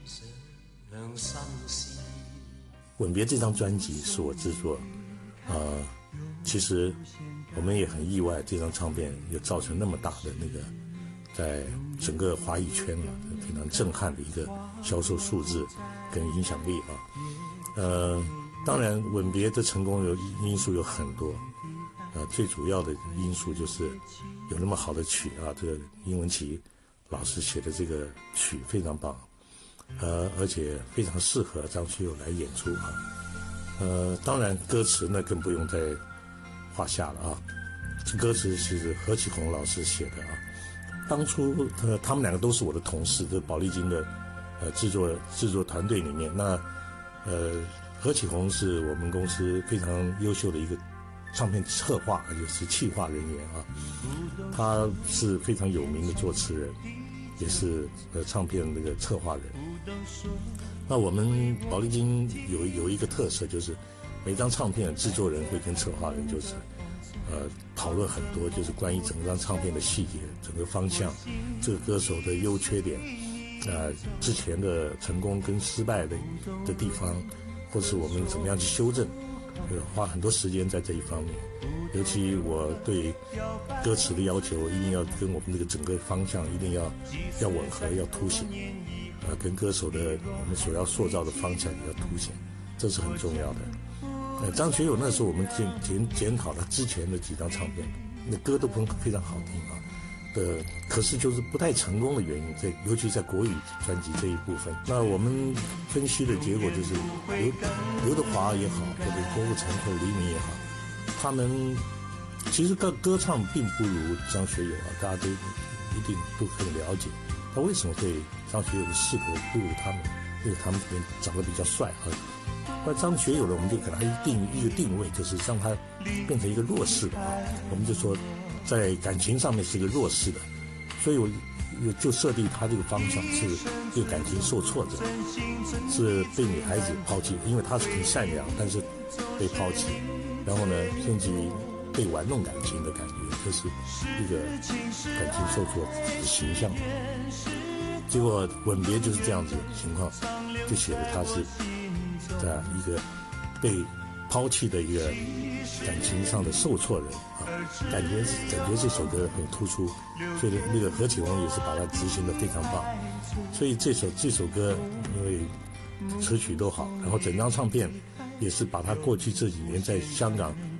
吻别这张专辑是我制作，其实我们也很意外，这张唱片也造成那么大的那个，在整个华语圈啊非常震撼的一个销售数字跟影响力啊。当然吻别的成功因素有很多，最主要的因素就是有那么好的曲啊，这个殷文琪老师写的这个曲非常棒，而且非常适合张学友来演出啊。当然歌词呢更不用再话下了啊。这歌词是何启宏老师写的啊。当初他们两个都是我的同事，这宝丽金的制作团队里面。那何启宏是我们公司非常优秀的一个唱片策划，也是企划人员啊。他是非常有名的作词人，也是唱片那个策划人。那我们宝丽金有一个特色，就是每张唱片制作人会跟策划人就是讨论很多，就是关于整张唱片的细节、整个方向、这个歌手的优缺点，之前的成功跟失败的地方，或是我们怎么样去修正，花很多时间在这一方面。尤其我对歌词的要求一定要跟我们这个整个方向一定要吻合，要凸显，跟歌手的我们所要塑造的方向也要凸显，这是很重要的。张学友那时候我们检讨他之前的几张唱片，那歌都非常好听啊。可是就是不太成功的原因，尤其在国语专辑这一部分。那我们分析的结果就是刘德华也好，或者郭富城或黎明也好，他们其实歌唱并不如张学友啊，大家都一定都很了解。他为什么会张学友的势头不如他们？因为他们可能长得比较帅啊。那张学友呢，我们就给他一个定位，就是让他变成一个弱势的啊。我们就说在感情上面是一个弱势的，所以我就设定他这个方向是这个感情受挫者，是被女孩子抛弃，因为他是很善良，但是被抛弃，然后呢，甚至于被玩弄感情的感觉，这是一个感情受挫的形象。结果吻别就是这样子的情况，就写了他是这样一个被抛弃的一个感情上的受挫人啊，感觉这首歌很突出，所以那个何启宏也是把它执行得非常棒。所以这首歌因为词曲都好，然后整张唱片也是把他过去这几年在香港